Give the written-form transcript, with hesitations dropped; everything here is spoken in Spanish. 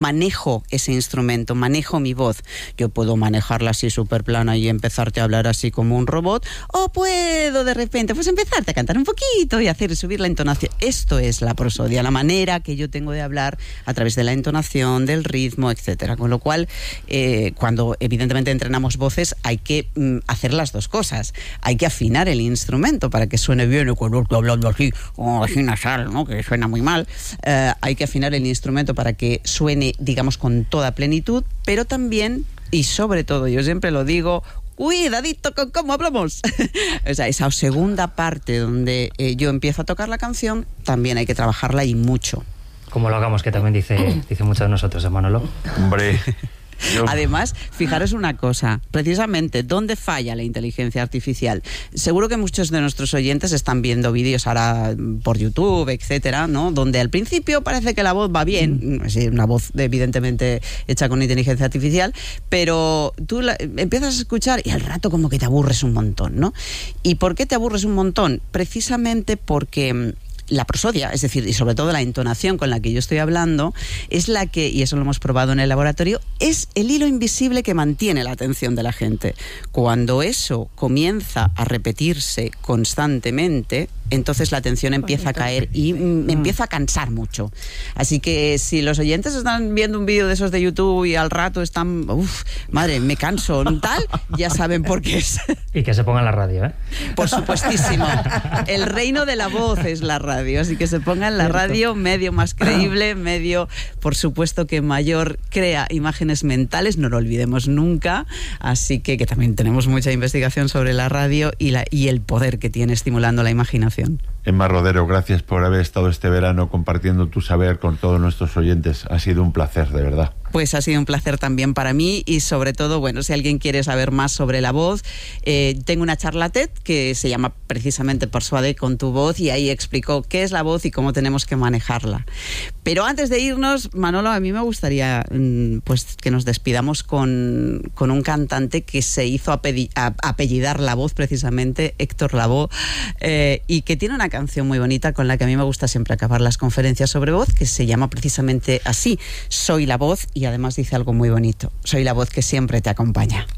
manejo ese instrumento, manejo mi voz. Yo puedo manejarla así súper plana y empezarte a hablar así como un robot, o puedo de repente pues empezarte a cantar un poquito y subir la entonación. Esto es la prosodia, la manera que yo tengo de hablar a través de la entonación, del ritmo, etcétera. Con lo cual, cuando evidentemente entrenamos voces, hay que hacer las dos cosas. Hay que afinar el instrumento para que suene bien, y cuando estoy hablando así, así nasal, ¿no?, que suena muy mal. Hay que afinar el instrumento para que suene, digamos, con toda plenitud, pero también, y sobre todo, yo siempre lo digo, cuidadito con cómo hablamos. O sea, esa segunda parte donde yo empiezo a tocar la canción, también hay que trabajarla y mucho. Como lo hagamos, que también dice mucho de nosotros, Manolo. Hombre... Además, fijaros una cosa, precisamente, ¿dónde falla la inteligencia artificial? Seguro que muchos de nuestros oyentes están viendo vídeos ahora por YouTube, etcétera, ¿no?, donde al principio parece que la voz va bien, una voz evidentemente hecha con inteligencia artificial, pero tú empiezas a escuchar y al rato como que te aburres un montón, ¿no? ¿Y por qué te aburres un montón? Precisamente porque la prosodia, es decir, y sobre todo la entonación con la que yo estoy hablando, es la que, y eso lo hemos probado en el laboratorio, es el hilo invisible que mantiene la atención de la gente. Cuando eso comienza a repetirse constantemente, entonces la atención empieza a caer y me empieza a cansar mucho. Así que si los oyentes están viendo un vídeo de esos de YouTube y al rato están, madre, me canso, tal, ya saben por qué es. Y que se pongan la radio, ¿eh? Por supuestísimo. El reino de la voz es la radio, así que se pongan la radio, medio más creíble, medio, por supuesto, que mayor crea imágenes mentales, no lo olvidemos nunca, así que también tenemos mucha investigación sobre la radio y el poder que tiene estimulando la imaginación. Emma Rodero, gracias por haber estado este verano compartiendo tu saber con todos nuestros oyentes. Ha sido un placer, de verdad. Pues ha sido un placer también para mí y sobre todo, bueno, si alguien quiere saber más sobre la voz, tengo una charla TED que se llama precisamente Persuade con tu voz y ahí explico qué es la voz y cómo tenemos que manejarla. Pero antes de irnos, Manolo, a mí me gustaría pues que nos despidamos con un cantante que se hizo apellidar la voz precisamente, Héctor Lavoe, y que tiene una canción muy bonita con la que a mí me gusta siempre acabar las conferencias sobre voz, que se llama precisamente así, Soy la voz, y además dice algo muy bonito: soy la voz que siempre te acompaña.